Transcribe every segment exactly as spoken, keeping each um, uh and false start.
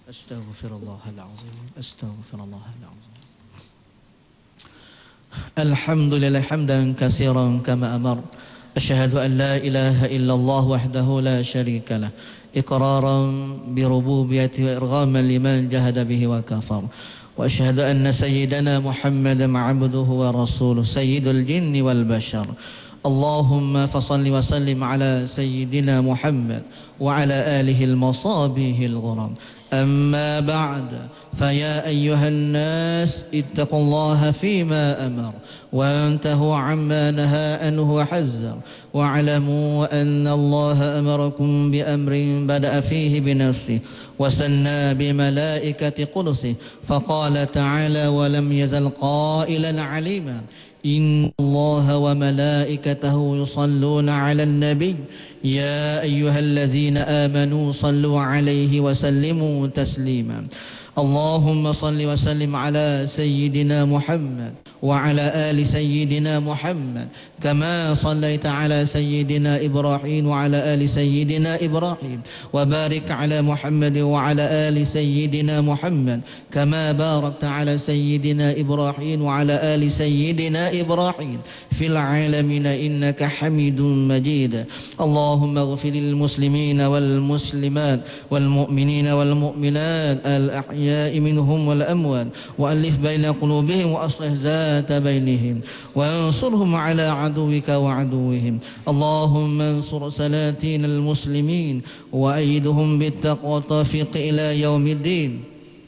أستغفر الله العظيم أستغفر الله العظيم. الحمد لله حمدا كثيرا كما أمر. أشهد أن لا إله إلا الله وحده لا شريك له إقرارا بربوبيته وإرغاما لمن جهد به وكفر. وأشهد أن سيدنا محمدا عبده ورسوله سيد الجن والبشر. اللهم فصل وسلم على سيدنا محمد وعلى آله المصابيح الغرام. أما بعد فيا أيها الناس اتقوا الله فيما أمر وانتهوا عما نهى عنه وحذر واعلموا أن الله أمركم بأمر بدأ فيه بنفسه وسنى بملائكة قدسه فقال تعالى ولم يزل قائلا عليما إن الله وملائكته يصلون على النبي يا أيها الذين آمنوا صلوا عليه وسلموا تسليما. اللهم صل وسلم على سيدنا محمد وعلى آل سيدنا محمد كما صليت على سيدنا إبراهيم وعلى آل سيدنا إبراهيم وبارك على محمد وعلى آل سيدنا محمد كما باركت على سيدنا إبراهيم وعلى آل سيدنا إبراهيم في العالمين إنك حميد مجيد. اللهم اغفر للمسلمين والمسلمات والمؤمنين والمؤمنات الأحياء منهم والأموات وألف بين قلوبهم وأصلح ذات بينهم وانصرهم على عدوك وعدوهم. اللهم انصر سلاطين المسلمين وأيدهم بالتقوى والتوفيق إلى يوم الدين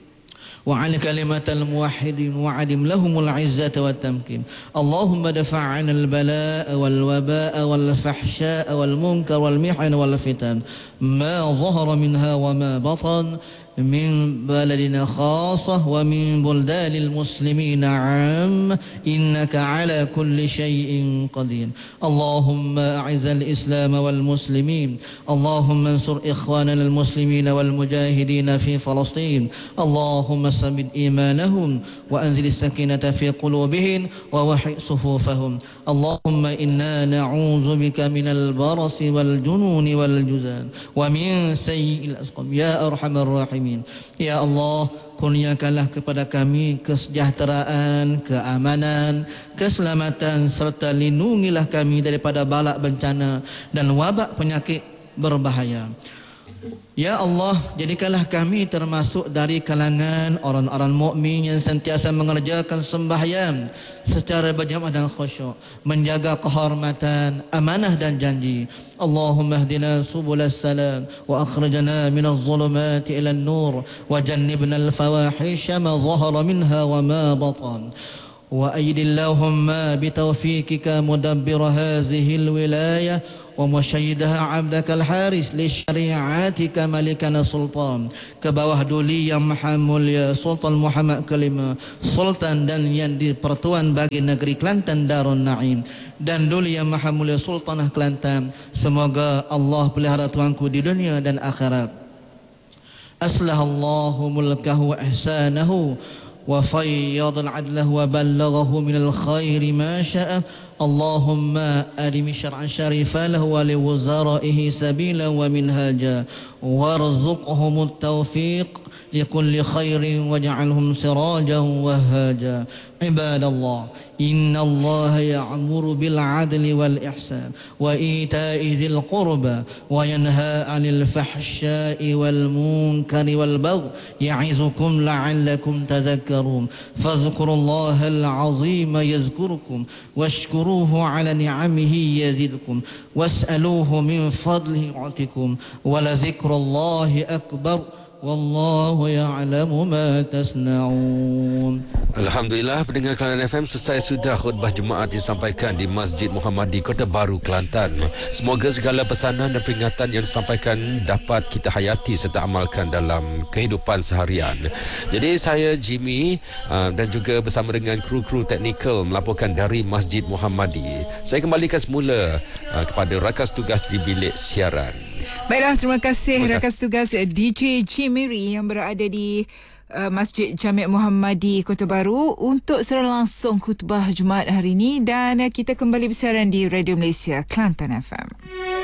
وعلى كلمة الموحدين وعدم لهم العزة والتمكين. اللهم دفع عن البلاء والوباء والفحشاء والمنكر والمحن والفتن ما ظهر منها وما بطن من بلدنا خاصة ومن بلدان المسلمين عام إنك على كل شيء قدير. اللهم أعز الإسلام والمسلمين. اللهم انصر إخواننا المسلمين والمجاهدين في فلسطين. اللهم ثبت إيمانهم وأنزل السكينة في قلوبهم ووحي صفوفهم. اللهم إنا نعوذ بك من البرص والجنون والجزال ومن سيء الأسقام يا أرحم الراحمين. Ya Allah, kurniakanlah kepada kami kesejahteraan, keamanan, keselamatan serta lindungilah kami daripada balak bencana dan wabak penyakit berbahaya. Ya Allah, jadikanlah kami termasuk dari kalangan orang-orang mukmin yang sentiasa mengerjakan sembahyang secara berjamaah dan khusyuk, menjaga kehormatan, amanah dan janji. Allahumma hdina subulas salam wa akhrijna minaz zulumati ilan nur wa jannibna al-fawahisha ma zahara minha wa ma batan. وأيد اللهم بتوفيقك مدبر هذه الولاية ومشيدها عبدك الحارس لشريعتك ملكنا سلطان ke bawah duli yang maha mulia Sultan Muhammad kelima Sultan dan yang di-Pertuan bagi negeri Kelantan Darun Naim dan duli yang maha mulia Sultanah Kelantan. Semoga Allah pelihara tuanku di dunia dan akhirat. Aslahallahu mulkahu wa ihsanahu وفيض عدله وبلغه من الخير ما شاء. اللهم أرم شرعا شريفا له ولوزرائه سبيلا ومنهاجا وارزقهم التوفيق لكل خير واجعلهم سراجا وهاجا. عباد الله إن الله يأمر بالعدل والإحسان وإيتاء ذي القربى وينهى عن الفحشاء والمنكر والبغي يعظكم لعلكم تذكرون. فاذكروا الله العظيم يذكركم واشكروه على نعمه يزدكم واسألوه من فضله يعطكم ولذكر الله أكبر Wallahu ya'lamu ma tasna'un. Alhamdulillah, pendengar Kelantan F M, selesai sudah khutbah Jumaat disampaikan di Masjid Muhammadi Kota Baru, Kelantan. Semoga segala pesanan dan peringatan yang disampaikan dapat kita hayati serta amalkan dalam kehidupan seharian. Jadi saya Jimmy uh, dan juga bersama dengan kru-kru teknikal melaporkan dari Masjid Muhammadi. Saya kembalikan semula uh, kepada rakan tugas di bilik siaran. Baiklah, terima kasih rakan tugas D J Jimmy yang berada di uh, Masjid Jami' Muhammadi Kota Baru untuk secara langsung khutbah Jumaat hari ini, dan uh, kita kembali bersiaran di Radio Malaysia Kelantan F M.